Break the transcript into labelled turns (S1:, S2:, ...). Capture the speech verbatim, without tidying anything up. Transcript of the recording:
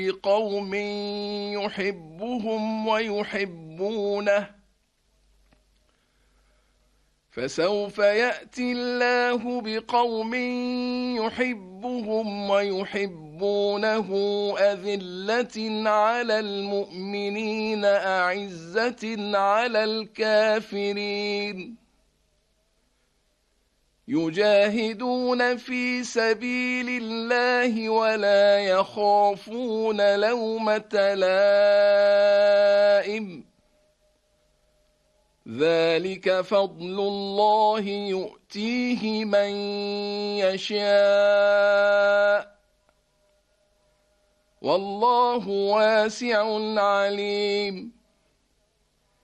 S1: قوم يحبهم ويحبونه فسوف يأتي الله بقوم يحبهم ويحبونه أذلة على المؤمنين أعزة على الكافرين يجاهدون في سبيل الله ولا يخافون لومة لائم ذلك فضل الله يؤتيه من يشاء والله واسع عليم